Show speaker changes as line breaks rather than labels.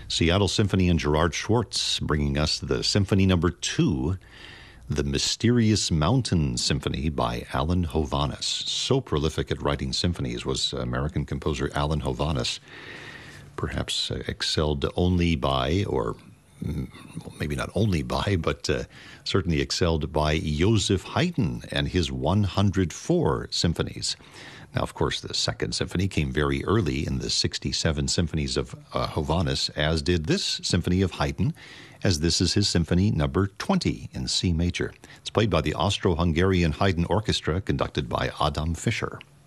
Seattle Symphony and Gerard Schwartz bringing us the Symphony Number 2, The Mysterious Mountain Symphony by Alan Hovhaness. So prolific at writing symphonies was American composer Alan Hovhaness, perhaps excelled only by, or maybe not only by, but certainly excelled by Joseph Haydn and his 104 symphonies. Now, of course, the Second Symphony came very early in the 67 symphonies of Hovhaness, as did this symphony of Haydn, as this is his Symphony Number 20 in C major. It's played by the Austro-Hungarian Haydn Orchestra, conducted by Adam Fischer.